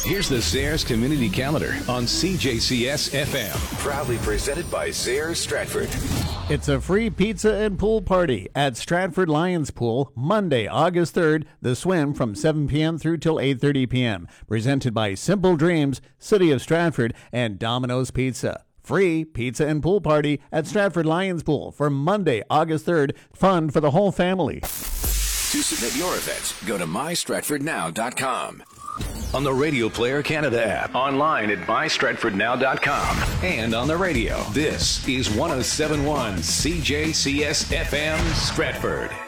Here's the Zayres Community Calendar on CJCS FM. Proudly presented by Zayres Stratford. It's a free pizza and pool party at Stratford Lions Pool, Monday, August 3rd, the swim from 7 p.m. through till 8:30 p.m. Presented by Simple Dreams, City of Stratford, and Domino's Pizza. Free pizza and pool party at Stratford Lions Pool for Monday, August 3rd. Fun for the whole family. To submit your event, go to mystratfordnow.com. On the Radio Player Canada app, online at mystratfordnow.com, and on the radio. This is 107.1 CJCS FM Stratford.